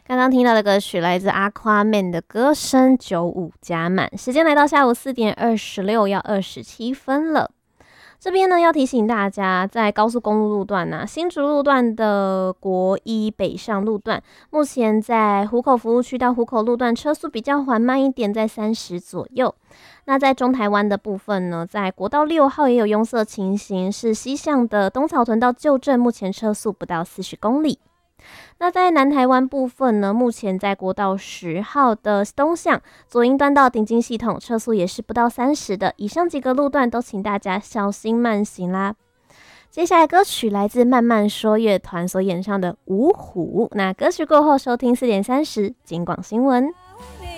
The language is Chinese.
刚刚听到的歌曲来自 Aquaman 的歌声95加满，时间来到下午4点26要27分了。这边呢要提醒大家，在高速公路路段新竹路段的国一北上路段，目前在湖口服务区到湖口路段车速比较缓慢一点，在30左右。那在中台湾的部分呢，在国道6号也有拥塞情形，是西向的东草屯到旧镇，目前车速不到40公里。那在南台湾部分呢，目前在国道10号的东向左营端到顶金系统，车速也是不到30的。以上几个路段都请大家小心慢行啦。接下来歌曲来自慢慢说乐团所演唱的《五虎》。那歌曲过后收听4点30金广新闻。